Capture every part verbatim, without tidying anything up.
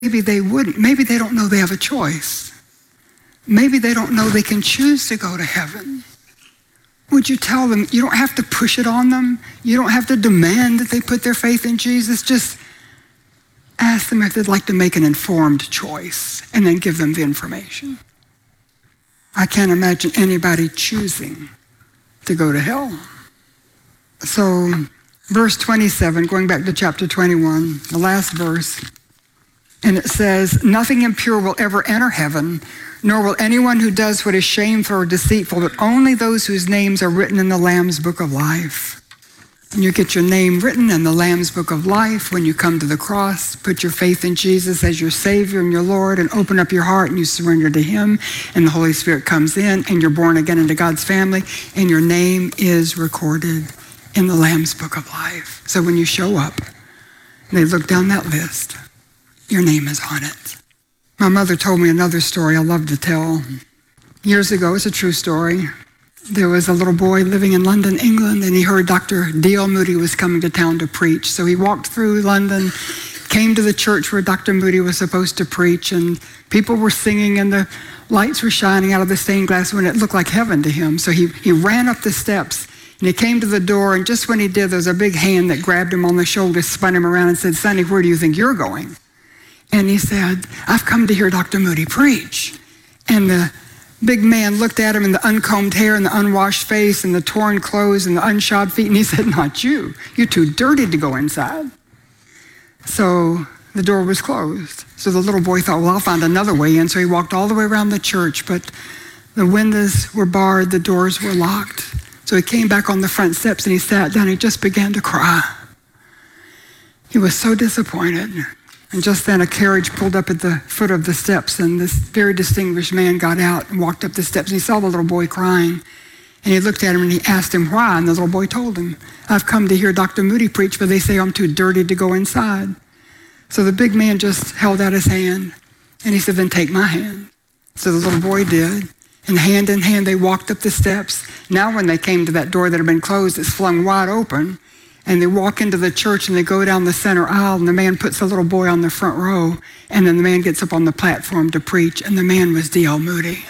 Maybe they wouldn't. Maybe they don't know they have a choice. Maybe they don't know they can choose to go to heaven. Would you tell them? You don't have to push it on them. You don't have to demand that they put their faith in Jesus. Just ask them if they'd like to make an informed choice and then give them the information. I can't imagine anybody choosing to go to hell. So verse twenty-seven, going back to chapter twenty-one, the last verse, and it says, nothing impure will ever enter heaven, nor will anyone who does what is shameful or deceitful, but only those whose names are written in the Lamb's book of life. And you get your name written in the Lamb's book of life when you come to the cross, put your faith in Jesus as your Savior and your Lord, and open up your heart and you surrender to Him, and the Holy Spirit comes in, and you're born again into God's family, and your name is recorded in the Lamb's book of life. So when you show up, and they look down that list, your name is on it. My mother told me another story I love to tell. Years ago, it's a true story. There was a little boy living in London, England, and he heard Doctor D L Moody was coming to town to preach. So he walked through London, came to the church where Doctor Moody was supposed to preach, and people were singing and the lights were shining out of the stained glass window. It looked like heaven to him. So he, he ran up the steps and he came to the door, and just when he did, there was a big hand that grabbed him on the shoulder, spun him around and said, "Sonny, where do you think you're going?" And he said, "I've come to hear Doctor Moody preach." And the big man looked at him in the uncombed hair and the unwashed face and the torn clothes and the unshod feet, and he said, "Not you. You're too dirty to go inside." So the door was closed. So the little boy thought, well, I'll find another way in. So he walked all the way around the church, but the windows were barred, the doors were locked. So he came back on the front steps and he sat down. He just began to cry. He was so disappointed. And just then a carriage pulled up at the foot of the steps, and this very distinguished man got out and walked up the steps, and he saw the little boy crying. And he looked at him and he asked him why, and the little boy told him, "I've come to hear Doctor Moody preach, but they say I'm too dirty to go inside." So the big man just held out his hand, and he said, "Then take my hand." So the little boy did, and hand in hand they walked up the steps. Now when they came to that door that had been closed, it's flung wide open. And they walk into the church and they go down the center aisle, and the man puts the little boy on the front row, and then the man gets up on the platform to preach, and the man was D L Moody.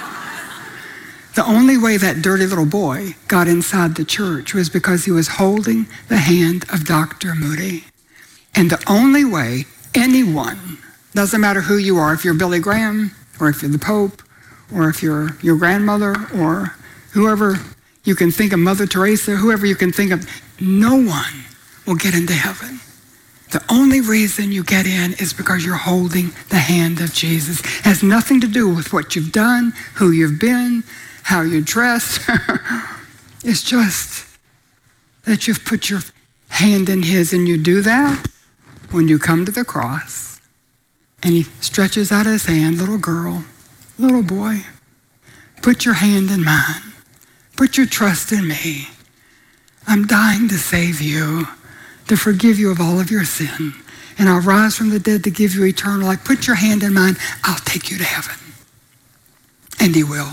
The only way that dirty little boy got inside the church was because he was holding the hand of Doctor Moody. And the only way anyone, doesn't matter who you are, if you're Billy Graham, or if you're the Pope, or if you're your grandmother, or whoever you can think of, Mother Teresa, whoever you can think of, no one will get into heaven. The only reason you get in is because you're holding the hand of Jesus. It has nothing to do with what you've done, who you've been, how you dress. It's just that you've put your hand in His, and you do that when you come to the cross. And He stretches out His hand, little girl, little boy, put your hand in mine. Put your trust in me. I'm dying to save you, to forgive you of all of your sin. And I'll rise from the dead to give you eternal life. Put your hand in mine. I'll take you to heaven. And He will.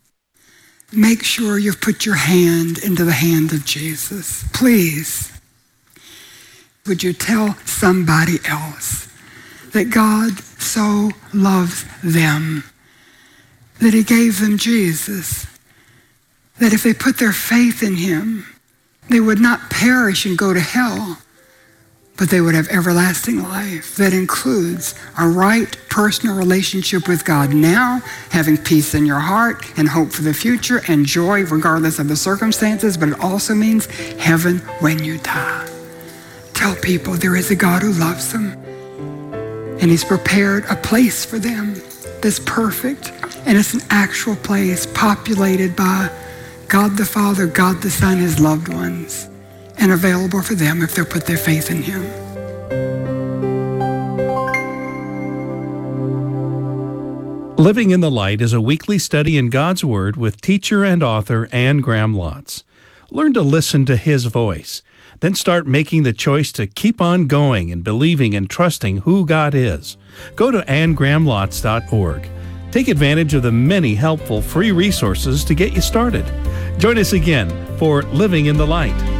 Make sure you've put your hand into the hand of Jesus. Please, would you tell somebody else that God so loves them, that He gave them Jesus, that if they put their faith in Him, they would not perish and go to hell, but they would have everlasting life. That includes a right personal relationship with God now, having peace in your heart and hope for the future and joy regardless of the circumstances, but it also means heaven when you die. Tell people there is a God who loves them, and He's prepared a place for them that's perfect, and it's an actual place populated by God the Father, God the Son, His loved ones, and available for them if they'll put their faith in Him. Living in the Light is a weekly study in God's Word with teacher and author Anne Graham Lotz. Learn to listen to His voice, then start making the choice to keep on going and believing and trusting who God is. Go to anne graham lotz dot org. Take advantage of the many helpful free resources to get you started. Join us again for Living in the Light.